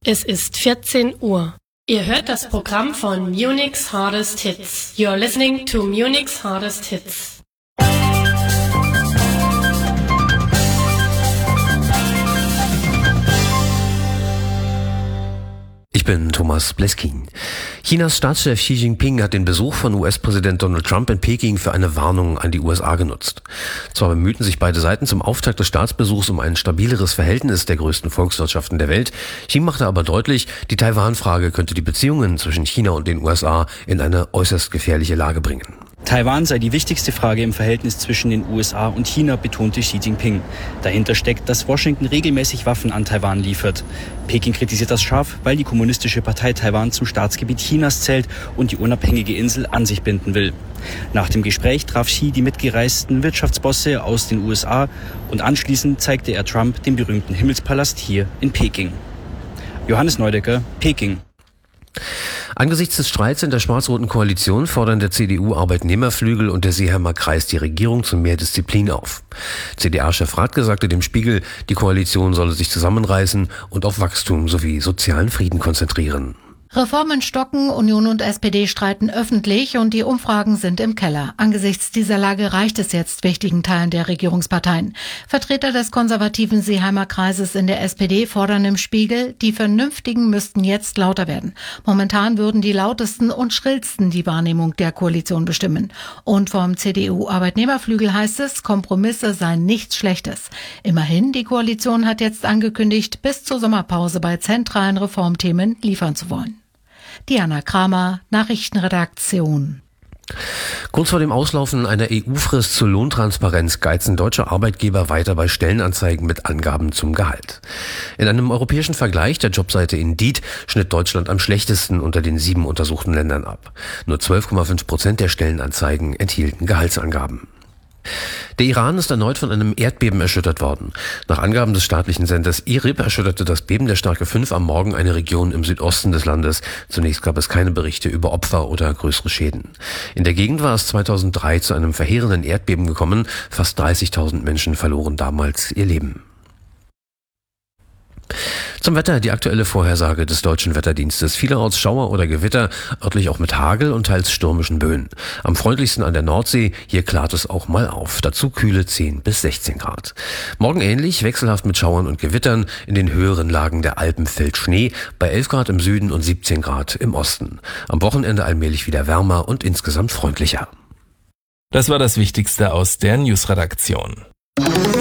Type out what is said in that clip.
Es ist 14 Uhr. Ihr hört das Programm von Munich's Hardest Hits. You're listening to Munich's Hardest Hits. Ich bin Thomas Bleskin. Chinas Staatschef Xi Jinping hat den Besuch von US-Präsident Donald Trump in Peking für eine Warnung an die USA genutzt. Zwar bemühten sich beide Seiten zum Auftakt des Staatsbesuchs um ein stabileres Verhältnis der größten Volkswirtschaften der Welt. Xi machte aber deutlich, die Taiwan-Frage könnte die Beziehungen zwischen China und den USA in eine äußerst gefährliche Lage bringen. Taiwan sei die wichtigste Frage im Verhältnis zwischen den USA und China, betonte Xi Jinping. Dahinter steckt, dass Washington regelmäßig Waffen an Taiwan liefert. Peking kritisiert das scharf, weil die Kommunistische Partei Taiwan zum Staatsgebiet Chinas zählt und die unabhängige Insel an sich binden will. Nach dem Gespräch traf Xi die mitgereisten Wirtschaftsbosse aus den USA und anschließend zeigte er Trump den berühmten Himmelspalast hier in Peking. Johannes Neudecker, Peking. Angesichts des Streits in der schwarz-roten Koalition fordern der CDU-Arbeitnehmerflügel und der Seeheimer Kreis die Regierung zu mehr Disziplin auf. CDA-Chef Radke sagte dem Spiegel, die Koalition solle sich zusammenreißen und auf Wachstum sowie sozialen Frieden konzentrieren. Reformen stocken, Union und SPD streiten öffentlich und die Umfragen sind im Keller. Angesichts dieser Lage reicht es jetzt wichtigen Teilen der Regierungsparteien. Vertreter des konservativen Seeheimer Kreises in der SPD fordern im Spiegel, die Vernünftigen müssten jetzt lauter werden. Momentan würden die lautesten und schrillsten die Wahrnehmung der Koalition bestimmen. Und vom CDU-Arbeitnehmerflügel heißt es, Kompromisse seien nichts Schlechtes. Immerhin, die Koalition hat jetzt angekündigt, bis zur Sommerpause bei zentralen Reformthemen liefern zu wollen. Diana Kramer, Nachrichtenredaktion. Kurz vor dem Auslaufen einer EU-Frist zur Lohntransparenz geizen deutsche Arbeitgeber weiter bei Stellenanzeigen mit Angaben zum Gehalt. In einem europäischen Vergleich der Jobseite Indeed schnitt Deutschland am schlechtesten unter den 7 untersuchten Ländern ab. Nur 12,5% der Stellenanzeigen enthielten Gehaltsangaben. Der Iran ist erneut von einem Erdbeben erschüttert worden. Nach Angaben des staatlichen Senders IRIB erschütterte das Beben der Stärke 5 am Morgen eine Region im Südosten des Landes. Zunächst gab es keine Berichte über Opfer oder größere Schäden. In der Gegend war es 2003 zu einem verheerenden Erdbeben gekommen. Fast 30.000 Menschen verloren damals ihr Leben. Zum Wetter die aktuelle Vorhersage des Deutschen Wetterdienstes. Vielerorts Schauer oder Gewitter, örtlich auch mit Hagel und teils stürmischen Böen. Am freundlichsten an der Nordsee, hier klart es auch mal auf. Dazu kühle 10 bis 16 Grad. Morgen ähnlich, wechselhaft mit Schauern und Gewittern. In den höheren Lagen der Alpen fällt Schnee, bei 11 Grad im Süden und 17 Grad im Osten. Am Wochenende allmählich wieder wärmer und insgesamt freundlicher. Das war das Wichtigste aus der Newsredaktion.